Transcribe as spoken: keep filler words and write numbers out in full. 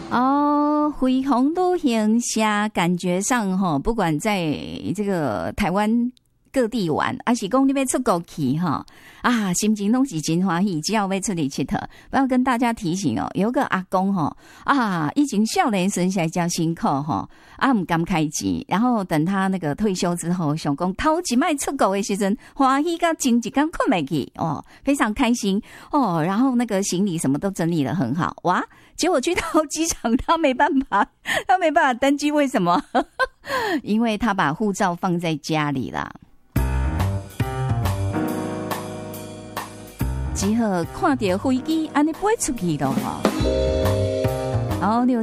哦，飞鸿旅行社感觉上哈，不管在这个台湾各地玩，还是讲你要出国去哈啊，心情拢是真欢喜，只要要出去佚佗。我要跟大家提醒哦，有个阿公哈啊，以前少年时才叫辛苦哈，啊唔敢开钱，然后等他那个退休之后，想讲头一摆出国的时阵，欢喜到前一天困袂去哦，非常开心哦，然后那个行李什么都整理得很好，哇！结果去到机场，他没办法，他没办法登机，为什么？因为他把护照放在家里啦。只好看到飞机，安尼飞出去咯吼。然后你有